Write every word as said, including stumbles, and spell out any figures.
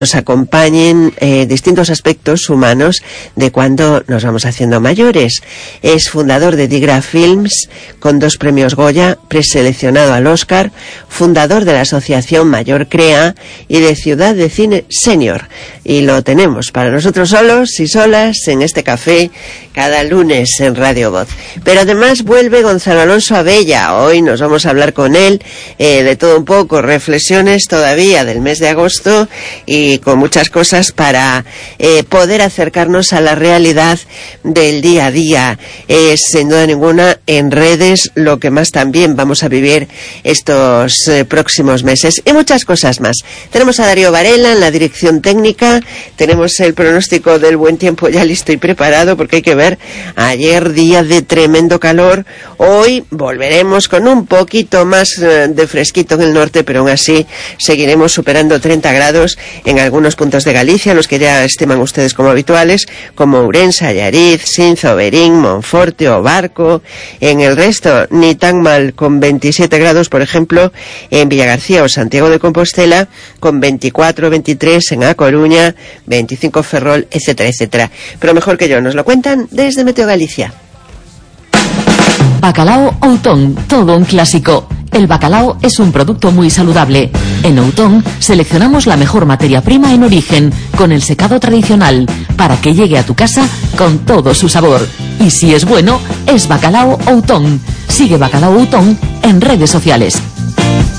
nos acompañen eh, distintos aspectos humanos de cuando nos vamos haciendo mayores. Es fundador de Digra Films, con dos premios Goya, preseleccionado al Oscar, fundador de la Asociación Mayor Crea y de Ciudad de Cine Senior. Y lo tenemos para nosotros solos y solas en este café cada lunes en Radio Voz. Pero además vuelve Gonzalo Alonso Abella. Hoy nos vamos a hablar con él eh, de todo un poco, reflexiones todavía del mes de agosto y con muchas cosas para eh, poder acercarnos a la realidad del día a día. Es sin duda ninguna en redes lo que más también vamos a vivir estos eh, próximos meses y muchas cosas más. Tenemos a Darío Varela en la dirección técnica, tenemos el pronóstico del buen tiempo ya listo y preparado porque hay que ver, ayer día de tremendo calor, hoy volveremos con un poquito más eh, de fresquito en el norte, pero aún así seguiremos superando treinta grados en algunos puntos de Galicia, los que ya estiman ustedes como habituales, como Ourense, Allariz, Sinzo, Berín, Monforte o Barco. En el resto, ni tan mal, con veintisiete grados, por ejemplo, en Villagarcía o Santiago de Compostela, con veinticuatro, veintitrés en A Coruña, veinticinco Ferrol, etcétera, etcétera. Pero mejor que yo, nos lo cuentan desde Meteo Galicia. Bacalao Outón, todo un clásico. El bacalao es un producto muy saludable. En Outón seleccionamos la mejor materia prima en origen, con el secado tradicional, para que llegue a tu casa con todo su sabor. Y si es bueno, es Bacalao Outón. Sigue Bacalao Outón en redes sociales.